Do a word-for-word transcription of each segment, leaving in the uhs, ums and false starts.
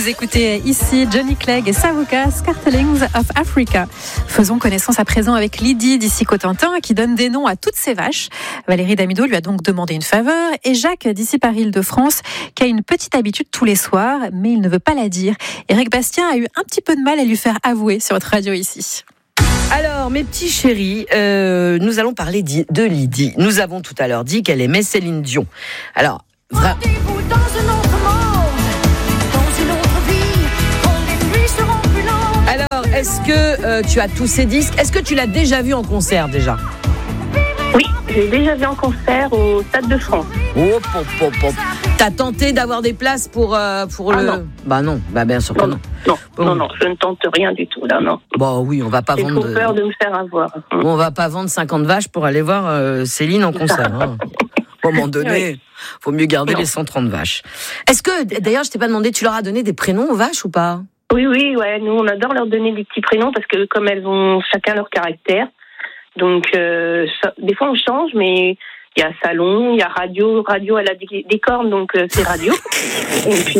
Vous écoutez ici Johnny Clegg et Savuka, Scartelings of Africa. Faisons connaissance à présent avec Lydie d'ici Cotentin qui donne des noms à toutes ses vaches. Valérie Damido lui a donc demandé une faveur et Jacques d'ici Paris-Île-de-France qui a une petite habitude tous les soirs mais il ne veut pas la dire. Éric Bastien a eu un petit peu de mal à lui faire avouer sur votre radio ici. Alors, mes petits chéris, euh, nous allons parler de Lydie. Nous avons tout à l'heure dit qu'elle aimait Céline Dion. Alors, vra- Alors, est-ce que euh, tu as tous ces disques ? Est-ce que tu l'as déjà vu en concert déjà ? Oui, j'ai déjà vu en concert au Stade de France. Oh, pop, pop, pop. T'as tenté d'avoir des places pour, euh, pour ah le... Non. Bah non, bah bien sûr que non. non. Non, Bon. non, non, je ne tente rien du tout, là, non. Bon, oui, on va pas J'ai vendre... trop peur de me faire avoir. On va pas vendre cinquante vaches pour aller voir euh, Céline en concert. Hein. À un moment donné, oui. faut mieux garder non. les cent trente vaches. Est-ce que, d'ailleurs, je t'ai pas demandé, tu leur as donné des prénoms aux vaches ou pas ? Oui, oui, ouais, nous, on adore leur donner des petits prénoms parce que comme elles ont chacun leur caractère, donc euh, ça, des fois on change, mais il y a salon, il y a radio, radio elle a des, des cornes, donc euh, c'est radio. Et puis...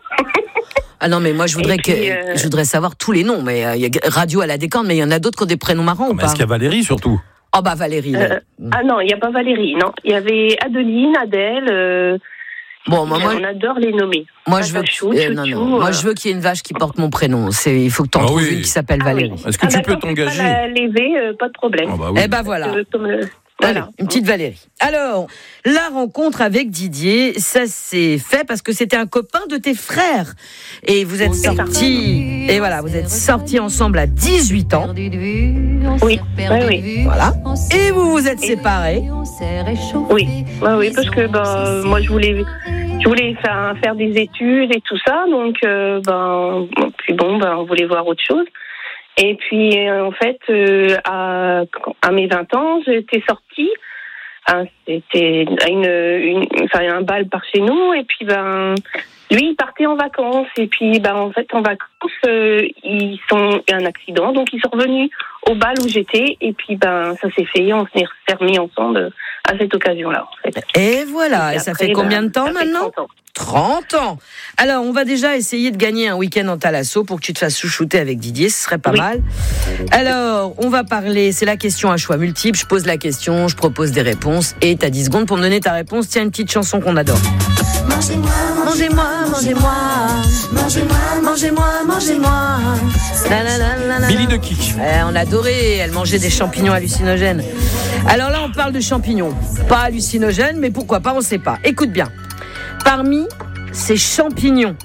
Ah non, mais moi je voudrais puis, que euh... je voudrais savoir tous les noms. Mais il euh, y a radio à la décante, mais il y en a d'autres qui ont des prénoms marrants ah, ou mais pas ? Est-ce qu'il y a Valérie surtout ? Oh bah Valérie. Euh, ah non, il n'y a pas Valérie, non. Il y avait Adeline, Adèle. Euh, bon, moi, moi, on adore les nommer. Moi je veux, Chou, euh, chou, non, non. chou, moi euh... je veux qu'il y ait une vache qui porte mon prénom. C'est, il faut que tu en ah trouves oui. une qui s'appelle ah Valérie. Oui. Est-ce que ah, tu peux si t'engager ? Tu peux la lever, euh, pas de problème. Ah bah oui. Eh ben voilà. Euh, comme, euh, Allez, voilà. une petite Valérie. Alors, la rencontre avec Didier, ça s'est fait parce que c'était un copain de tes frères. Et vous êtes sortis, et voilà, vous êtes sortis ensemble à dix-huit ans. Oui, oui, oui. Voilà. Et vous vous êtes séparés. Oui, oui, oui, parce que ben, moi je voulais, je voulais faire, faire des études et tout ça, donc euh, ben, puis bon, ben, on voulait voir autre chose. Et puis, en fait, euh, à, à mes vingt ans, j'étais sortie. Hein, c'était une, une, enfin, un bal par chez nous. Et puis, ben, lui, il partait en vacances. Et puis, ben, en fait, en vacances, euh, ils sont il y a un accident. Donc, ils sont revenus au bal où j'étais. Et puis, ben, ça s'est fait. On s'est remis ensemble à cette occasion-là, en fait. Et voilà. Et, et ça après, fait combien ben, de temps maintenant ? trente ans. trente ans. Alors, on va déjà essayer de gagner un week-end en Thalasso pour que tu te fasses chouchouter avec Didier, ce serait pas oui. mal. Alors, on va parler, c'est la question à choix multiple. Je pose la question, je propose des réponses et t'as dix secondes pour me donner ta réponse. Tiens, une petite chanson qu'on adore. Mangez-moi, mangez-moi, mangez-moi, mangez-moi, mangez-moi, mangez-moi. La, la, la, la, la. Billy de Kick. Eh, on adorait, elle mangeait des champignons hallucinogènes. Alors là, on parle de champignons. Pas hallucinogènes, mais pourquoi pas, on sait pas. Écoute bien. Parmi ces champignons,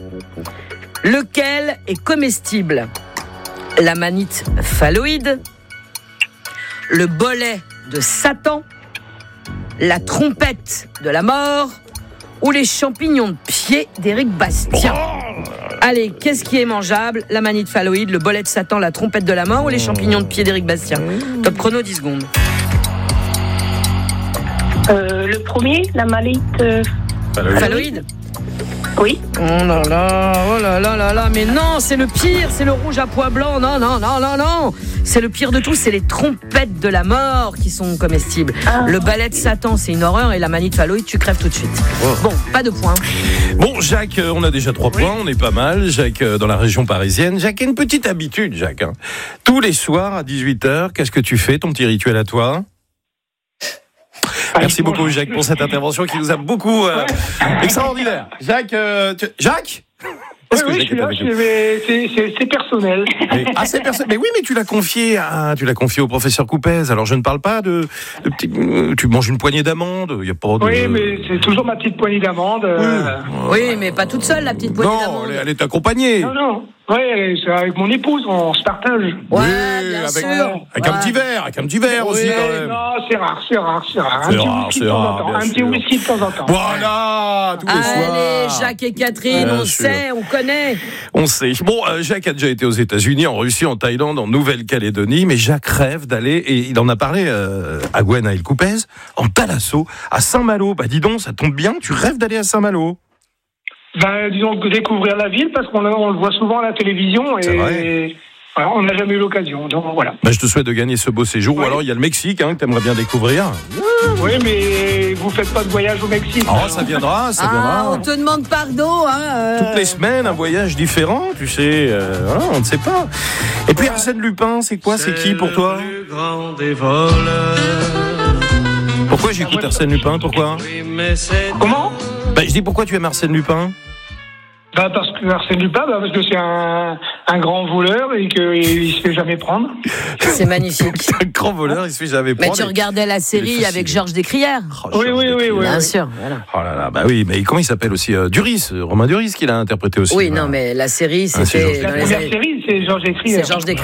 lequel est comestible ? La manite phalloïde, le bolet de Satan, la trompette de la mort ou les champignons de pied d'Éric Bastien ? Oh Allez, qu'est-ce qui est mangeable ? La manite phalloïde, le bolet de Satan, la trompette de la mort ou les champignons de pied d'Éric Bastien ? Top chrono, dix secondes. Euh, le premier, la manite... Euh... Phalloïde ? Oui. Oh là là, oh là là là là, mais non, c'est le pire, c'est le rouge à pois blanc, non, non, non, non, non. C'est le pire de tout, c'est les trompettes de la mort qui sont comestibles. Ah. Le balai de Satan, c'est une horreur, et la manite phalloïde, tu crèves tout de suite. Oh. Bon, pas de points. Bon, Jacques, on a déjà trois points, oui. On est pas mal. Jacques, dans la région parisienne. Jacques a une petite habitude, Jacques. Hein. Tous les soirs à dix-huit heures, qu'est-ce que tu fais, ton petit rituel à toi ? Merci beaucoup Jacques pour cette intervention qui nous a beaucoup euh, extraordinaire. Jacques, euh, tu... Jacques oui, oui, je suis là, je vais... c'est, c'est, c'est personnel. Et, ah, c'est personnel. Mais oui, mais tu l'as confié à, tu l'as confié au professeur Coupez. Alors je ne parle pas de, de petit, tu manges une poignée d'amandes. Il y a pas de. Oui, mais c'est toujours ma petite poignée d'amandes. Oui, euh... oui mais pas toute seule la petite poignée non, d'amandes. Non, elle est accompagnée. Non, non. Oui, c'est avec mon épouse, on se partage. Ouais, oui, bien avec, sûr. Avec ouais. un petit verre, avec un petit verre oui, aussi quand même. Non, c'est rare, c'est rare, c'est rare. C'est un rare, petit whisky c'est de temps rare, en temps. bien Un petit sûr. whisky de temps en temps. Voilà, tous les soirs. Allez, Jacques et Catherine, bien on sûr. Sait, on connaît. On sait. Bon, euh, Jacques a déjà été aux États-Unis, en Russie, en Thaïlande, en Nouvelle-Calédonie, mais Jacques rêve d'aller, et il en a parlé euh, à Gwen à Coupez, en Thalasso, à Saint-Malo. Bah dis donc, ça tombe bien, tu rêves d'aller à Saint-Malo. Ben, disons, découvrir la ville, parce qu'on on le voit souvent à la télévision, et Voilà, on n'a jamais eu l'occasion, donc voilà. Bah, je te souhaite de gagner ce beau séjour. Oui. Ou alors il y a le Mexique hein, que tu aimerais bien découvrir. Oui, mais vous faites pas de voyage au Mexique. Oh, ça viendra, ça ah, viendra. on te demande pardon. Hein, euh... Toutes les semaines, un voyage différent, tu sais. Euh, voilà, on ne sait pas. Et puis Arsène Lupin, c'est quoi, c'est qui pour toi? Pourquoi j'écoute Arsène Lupin? Pourquoi? Comment? Bah, je dis pourquoi tu aimes Arsène Lupin? Bah parce que Arsène Lupin, bah parce que c'est un, un grand voleur et qu'il se fait jamais prendre. C'est magnifique. Un grand voleur, il se fait jamais prendre. Mais tu regardais la série avec Georges Descrières. Oh, oui, oui, oui, oui. Bien oui. sûr, voilà. Oh là là, bah oui, mais comment il s'appelle aussi euh, Duris, Romain Duris qui l'a interprété aussi. Oui, voilà. non, mais la série, Ah, c'est c'était Georges La dans les première années- série, c'est Georges Descrières. C'est Georges Descrières.